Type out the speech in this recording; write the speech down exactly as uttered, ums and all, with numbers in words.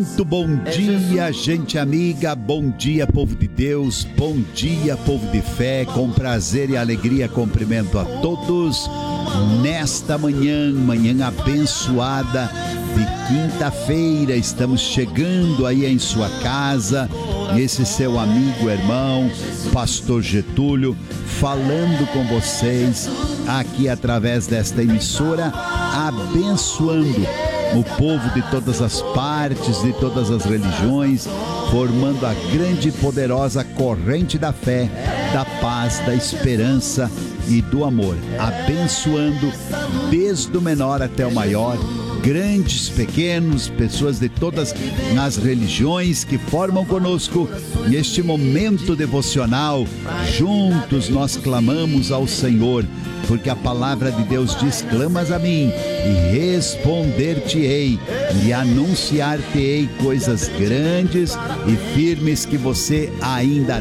Muito bom dia, gente amiga, bom dia, povo de Deus, bom dia, povo de fé, com prazer e alegria cumprimento a todos nesta manhã, manhã abençoada de quinta-feira. Estamos chegando aí em sua casa, esse seu amigo, irmão, pastor Getúlio, falando com vocês aqui através desta emissora, abençoando o povo de todas as partes, de todas as religiões, formando a grande e poderosa corrente da fé, da paz, da esperança e do amor, abençoando desde o menor até o maior, grandes, pequenos, pessoas de todas as religiões que formam conosco neste momento devocional. Juntos nós clamamos ao Senhor, porque a palavra de Deus diz: clamas a mim e responder-te-ei e anunciar-te-ei coisas grandes e firmes que você ainda